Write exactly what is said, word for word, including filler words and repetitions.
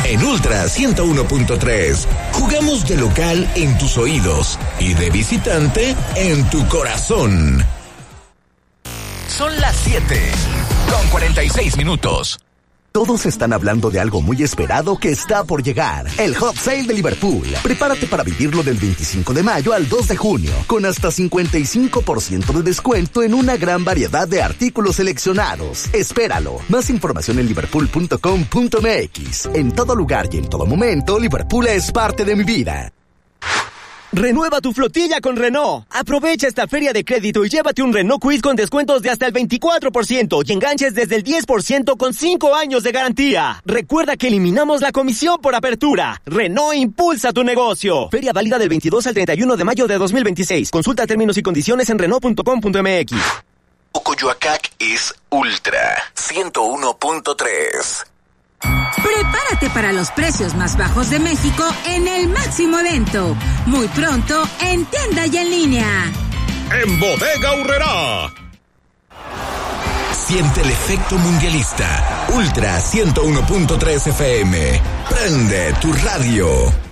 En Ultra ciento uno punto tres, jugamos de local en tus oídos y de visitante en tu corazón. Son las siete, con cuarenta y seis minutos. Todos están hablando de algo muy esperado que está por llegar. El Hot Sale de Liverpool. Prepárate para vivirlo del veinticinco de mayo al dos de junio, con hasta cincuenta y cinco por ciento de descuento en una gran variedad de artículos seleccionados. Espéralo. Más información en liverpool punto com punto m x. En todo lugar y en todo momento, Liverpool es parte de mi vida. Renueva tu flotilla con Renault. Aprovecha esta feria de crédito y llévate un Renault Kwid con descuentos de hasta el veinticuatro por ciento y enganches desde el diez por ciento con cinco años de garantía. Recuerda que eliminamos la comisión por apertura. Renault impulsa tu negocio. Feria válida del veintidós al treinta y uno de mayo de dos mil veintiséis. Consulta términos y condiciones en renault punto com punto m x. Coyoacac es Ultra ciento uno punto tres. Prepárate para los precios más bajos de México en el máximo evento. Muy pronto en tienda y en línea. En Bodega Aurrerá. Siente el efecto mundialista. Ultra ciento uno punto tres F M. Prende tu radio.